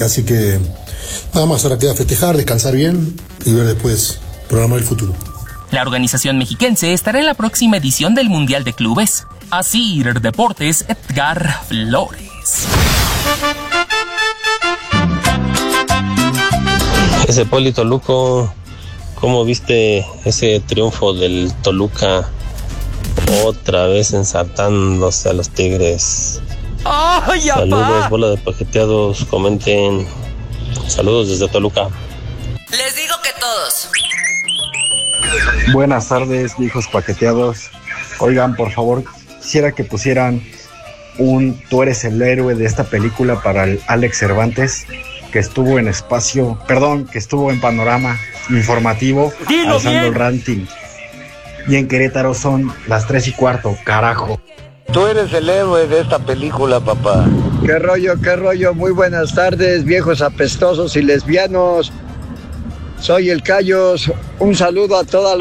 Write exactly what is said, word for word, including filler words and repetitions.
Así que nada más, ahora queda festejar, descansar bien y ver después, programar el futuro. La organización mexiquense estará en la próxima edición del Mundial de Clubes. Asir Deportes, Edgar Flores. Ese Poli Toluco, ¿cómo viste ese triunfo del Toluca? Otra vez ensartándose a los Tigres. ¡Ay, Saludos, bola de paqueteados, comenten. Saludos desde Toluca. Les digo que todos. Buenas tardes, viejos paqueteados. Oigan, por favor, quisiera que pusieran un Tú eres el héroe de esta película para el Alex Cervantes, que estuvo en espacio, perdón, que estuvo en Panorama Informativo, Dilo alzando bien. el rating. Y en Querétaro son las tres y cuarto, carajo. Tú eres el héroe de esta película, papá. ¿Qué rollo, qué rollo? Muy buenas tardes, viejos apestosos y lesbianos. Soy el Cayos. Un saludo a toda la